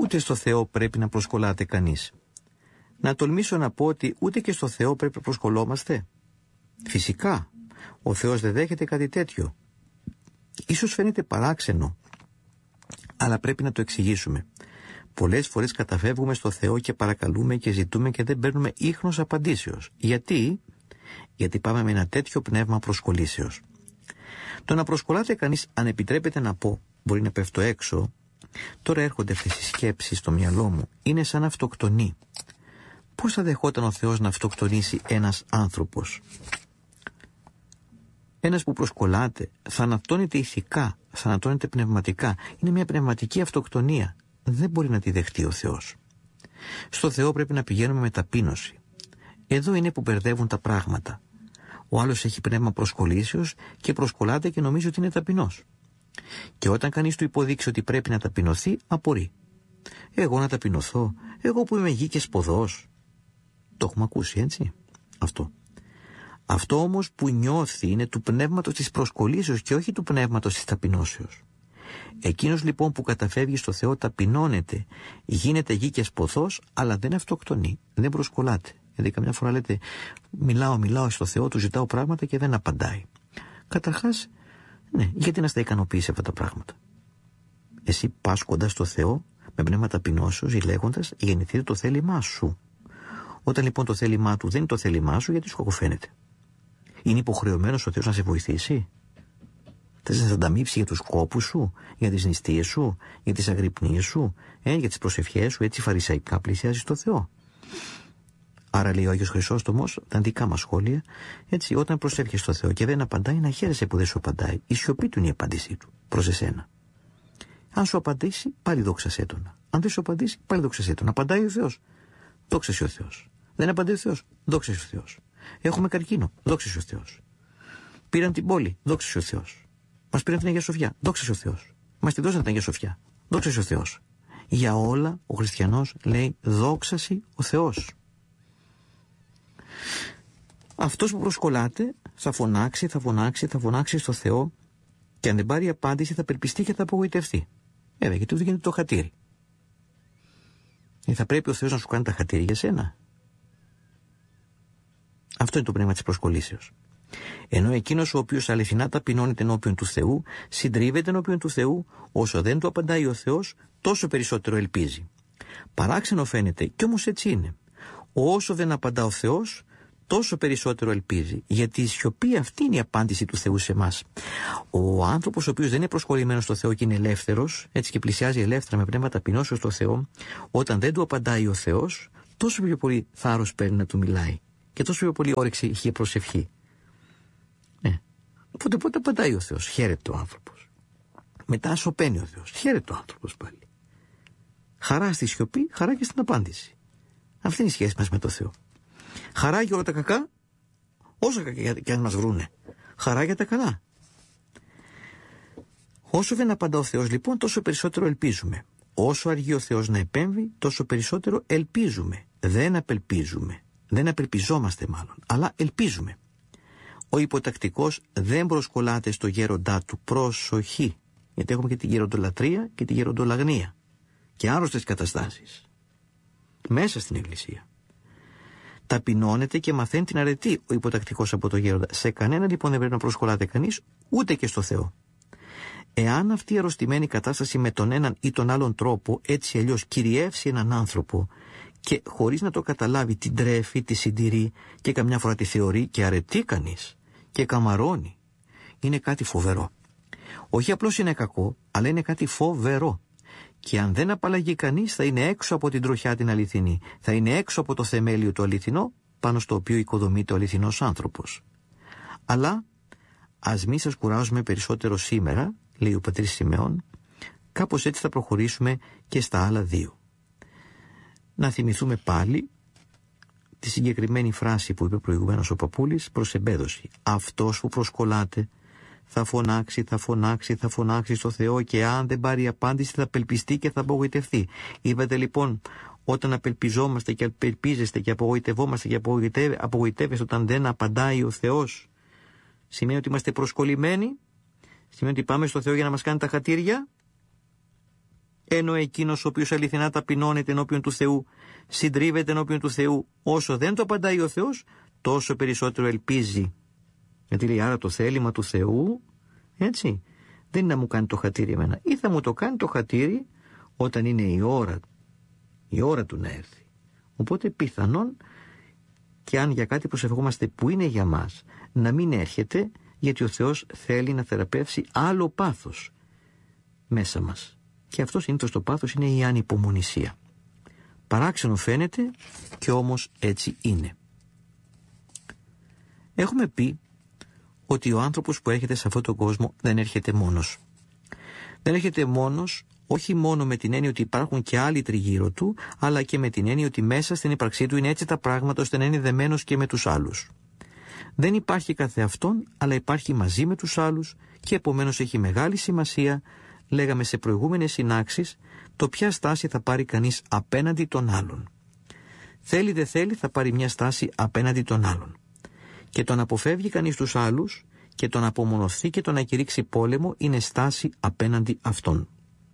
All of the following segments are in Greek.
ούτε στο Θεό πρέπει να προσκολάται κανείς. Να τολμήσω να πω ότι ούτε και στο Θεό πρέπει να προσκολόμαστε. Φυσικά, ο Θεός δεν δέχεται κάτι τέτοιο. Ίσως φαίνεται παράξενο, αλλά πρέπει να το εξηγήσουμε. Πολλές φορές καταφεύγουμε στο Θεό και παρακαλούμε και ζητούμε και δεν παίρνουμε ίχνος απαντήσεως. Γιατί πάμε με ένα τέτοιο πνεύμα προσκολήσεως. Το να προσκολάται κανείς, αν επιτρέπεται να πω, μπορεί να πέφτω έξω. Τώρα έρχονται αυτές οι σκέψεις στο μυαλό μου. Είναι σαν να αυτοκτονεί. Πώς θα δεχόταν ο Θεός να αυτοκτονήσει ένας άνθρωπος? Ένας που προσκολάται θανατώνεται ηθικά, θανατώνεται πνευματικά. Είναι μια πνευματική αυτοκτονία. Δεν μπορεί να τη δεχτεί ο Θεός. Στο Θεό πρέπει να πηγαίνουμε με ταπείνωση. Εδώ είναι που μπερδεύουν τα πράγματα. Ο άλλος έχει πνεύμα προσκολήσεως και προσκολάται και νομίζει ότι είναι ταπεινός. Και όταν κανείς του υποδείξει ότι πρέπει να ταπεινωθεί, απορεί. Εγώ να ταπεινωθώ, εγώ που είμαι γη και σποδός. Το έχουμε ακούσει, έτσι, αυτό. Αυτό όμως που νιώθει είναι του πνεύματος της προσκολήσεως και όχι του πνεύματος της ταπεινώσεως. Εκείνος λοιπόν που καταφεύγει στο Θεό ταπεινώνεται, γίνεται γη και σποδός, αλλά δεν αυτοκτονεί, δεν προσκολάται. Δηλαδή καμιά φορά λέτε, μιλάω στο Θεό, του ζητάω πράγματα και δεν απαντάει. Καταρχάς, ναι, γιατί να στα ικανοποιήσει αυτά τα πράγματα? Εσύ πας κοντά στο Θεό με πνεύμα ταπεινώσεως ή λέγοντας, γεννηθείτε το θέλημά σου. Όταν λοιπόν το θέλημά του δεν είναι το θέλημά σου, γιατί σου κακοφαίνεται? Είναι υποχρεωμένος ο Θεός να σε βοηθήσει? Θες να σε ανταμείψει για τους κόπους σου, για τις νηστείες σου, για τις αγρυπνίες σου, για τις προσευχές σου, έτσι φαρισαϊκά πλησιάζεις το Θεό? Άρα λέει ο Άγιος Χρυσόστομος, τα δικά μας σχόλια, έτσι όταν προσεύχεσαι στο Θεό και δεν απαντάει, να χαίρεσαι που δεν σου απαντάει. Η σιωπή του είναι η απάντησή του προς εσένα. Αν σου απαντήσει, πάλι δόξασέ τον. Αν δεν σου απαντήσει, πάλι δόξασέ τον. Απαντάει ο Θεός, δόξασε ο Θεός. Δεν απαντάει ο Θεός, δόξασε ο Θεός. Έχουμε καρκίνο, δόξασε ο Θεός. Πήραν την πόλη, δόξασε ο Θεός. Μας πήραν την Αγία Σοφιά, δόξασε ο Θεός. Μας τη δώσαν την Αγία Σοφιά, δόξασε ο Θεός. Για όλα ο χριστιανός λέει δόξαση ο Θεός. Αυτός που προσκολάται θα φωνάξει στο Θεό και αν δεν πάρει απάντηση θα περπιστεί και θα απογοητευτεί. Γιατί του γίνεται το χατήρι. Θα πρέπει ο Θεός να σου κάνει τα χατήρι για σένα. Αυτό είναι το πνεύμα της προσκολήσεως. Ενώ εκείνος ο οποίος αληθινά ταπεινώνεται ενώπιον του Θεού, συντρίβεται ενώπιον του Θεού, όσο δεν του απαντάει ο Θεός, τόσο περισσότερο ελπίζει. Παράξενο φαίνεται, κι όμως έτσι είναι. Όσο δεν απαντά ο Θεός, τόσο περισσότερο ελπίζει. Γιατί η σιωπή αυτή είναι η απάντηση του Θεού σε εμάς. Ο άνθρωπος ο οποίος δεν είναι προσκολλημένος στο Θεό και είναι ελεύθερος, έτσι και πλησιάζει ελεύθερα με πνεύμα ταπεινώσεως στο Θεό, όταν δεν του απαντάει ο Θεός, τόσο πιο πολύ θάρρος παίρνει να του μιλάει. Και τόσο πιο πολύ όρεξη έχει προσευχή. Οπότε πότε απαντάει ο Θεός? Χαίρεται ο άνθρωπος. Μετά σωπαίνει ο Θεός. Χαίρεται ο άνθρωπος πάλι. Χαρά στη σιωπή, χαρά και στην απάντηση. Αυτή είναι η σχέση μας με το Θεό. Χαρά για όλα τα κακά, όσο κακά και αν μας βρούνε. Χαρά για τα καλά. Όσο δεν απαντά ο Θεός λοιπόν, τόσο περισσότερο ελπίζουμε. Όσο αργεί ο Θεός να επέμβει, τόσο περισσότερο ελπίζουμε. Δεν απελπίζουμε. Δεν απελπιζόμαστε μάλλον, αλλά ελπίζουμε. Ο υποτακτικός δεν προσκολάται στο γέροντά του. Προσοχή. Γιατί έχουμε και τη γεροντολατρία και τη γεροντολαγνία. Και άρρωστες καταστάσεις. Μέσα στην Εκκλησία. Ταπεινώνεται και μαθαίνει την αρετή ο υποτακτικός από το γέροντα. Σε κανένα λοιπόν δεν πρέπει να προσκολάται κανείς, ούτε και στο Θεό. Εάν αυτή η αρρωστημένη κατάσταση με τον έναν ή τον άλλον τρόπο, έτσι αλλιώς κυριεύσει έναν άνθρωπο και χωρίς να το καταλάβει την τρέφει, τη συντηρεί και καμιά φορά τη θεωρεί και αρετεί κανείς και καμαρώνει, είναι κάτι φοβερό. Όχι απλώς είναι κακό, αλλά είναι κάτι φοβερό. Και αν δεν απαλλαγεί κανείς θα είναι έξω από την τροχιά την αληθινή, θα είναι έξω από το θεμέλιο το αληθινό πάνω στο οποίο οικοδομείται ο αληθινός άνθρωπος. Αλλά ας μην σας κουράζουμε περισσότερο σήμερα, λέει ο πατήρ Σιμεών, κάπως έτσι θα προχωρήσουμε και στα άλλα δύο. Να θυμηθούμε πάλι τη συγκεκριμένη φράση που είπε προηγουμένως ο Παπούλης προς εμπέδωση. Αυτός που προσκολάται θα φωνάξει στο Θεό και αν δεν πάρει απάντηση θα απελπιστεί και θα απογοητευτεί. Είπατε λοιπόν, όταν απελπιζόμαστε και απελπίζεστε και απογοητευόμαστε και απογοητεύεστε όταν δεν απαντάει ο Θεός, σημαίνει ότι είμαστε προσκολλημένοι, σημαίνει ότι πάμε στο Θεό για να μας κάνει τα χατήρια. ενώ εκείνος ο οποίος αληθινά ταπεινώνεται ενώπιον του Θεού, συντρίβεται ενώπιον του Θεού, όσο δεν το απαντάει ο Θεός, τόσο περισσότερο ελπίζει. Γιατί λέει, άρα το θέλημα του Θεού, έτσι, δεν είναι να μου κάνει το χατήρι εμένα, ή θα μου το κάνει το χατήρι όταν είναι η ώρα του να έρθει. Οπότε πιθανόν και αν για κάτι προσευχόμαστε που είναι για μας, να μην έρχεται, γιατί ο Θεός θέλει να θεραπεύσει άλλο πάθος μέσα μας. Και αυτό συνήθως το πάθος είναι η ανυπομονησία. Παράξενο φαίνεται και όμως έτσι είναι. Έχουμε πει ότι ο άνθρωπος που έρχεται σε αυτόν τον κόσμο δεν έρχεται μόνος. Δεν έρχεται μόνος, όχι μόνο με την έννοια ότι υπάρχουν και άλλοι τριγύρω του, αλλά και με την έννοια ότι μέσα στην ύπαρξή του είναι έτσι τα πράγματα ώστε να είναι δεμένος και με τους άλλους. Δεν υπάρχει καθεαυτόν, αλλά υπάρχει μαζί με τους άλλους και επομένως έχει μεγάλη σημασία, λέγαμε σε προηγούμενες συνάξεις, το ποια στάση θα πάρει κανείς απέναντι των άλλων. Θέλει δεν θέλει θα πάρει μια στάση απέναντι των άλλων. Και το να αποφεύγει κανείς τους άλλους και το να απομονωθεί και το να κηρύξει πόλεμο είναι στάση απέναντι αυτών.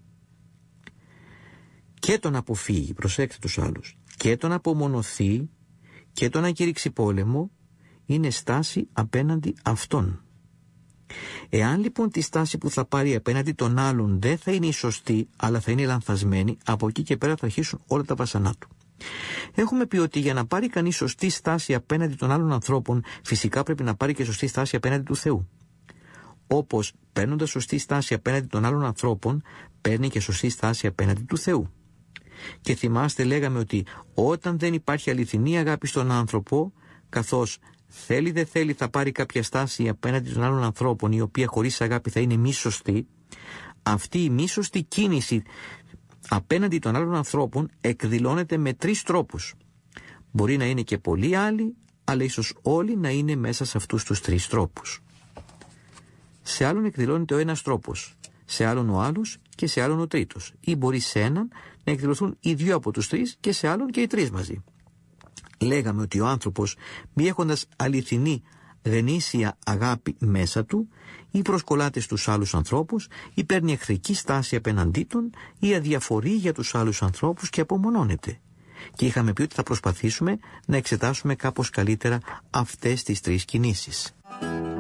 Και το να αποφύγει, προσέξτε τους άλλους, και το να απομονωθεί και το να κηρύξει πόλεμο είναι στάση απέναντι αυτών. Εάν λοιπόν τη στάση που θα πάρει απέναντι των άλλων δεν θα είναι η σωστή, αλλά θα είναι λανθασμένη, από εκεί και πέρα θα αρχίσουν όλα τα βασανά του. Έχουμε πει ότι για να πάρει κανείς σωστή στάση απέναντι των άλλων ανθρώπων, φυσικά πρέπει να πάρει και σωστή στάση απέναντι του Θεού. Όπως παίρνοντας σωστή στάση απέναντι των άλλων ανθρώπων, παίρνει και σωστή στάση απέναντι του Θεού. Και θυμάστε, λέγαμε ότι όταν δεν υπάρχει αληθινή αγάπη στον άνθρωπο, καθώς θέλει δεν θέλει θα πάρει κάποια στάση απέναντι των άλλων ανθρώπων, η οποία χωρίς αγάπη θα είναι μη σωστή, αυτή η μη σωστή κίνηση απέναντι των άλλων ανθρώπων εκδηλώνεται με 3 τρόπους. Μπορεί να είναι και πολλοί άλλοι, αλλά ίσως όλοι να είναι μέσα σε αυτούς τους 3 τρόπους. Σε άλλον εκδηλώνεται ο ένας τρόπος, σε άλλον ο άλλος και σε άλλον ο τρίτος. Ή μπορεί σε έναν να εκδηλωθούν οι 2 από τους 3 και σε άλλον και οι 3 μαζί. Λέγαμε ότι ο άνθρωπος, μη έχοντας αληθινή γνήσια αγάπη μέσα του, ή προσκολάται στους άλλους ανθρώπους, ή παίρνει εχθρική στάση απέναντί των, ή αδιαφορεί για τους άλλους ανθρώπους και απομονώνεται. Και είχαμε πει ότι θα προσπαθήσουμε να εξετάσουμε κάπως καλύτερα αυτές τις 3 κινήσεις.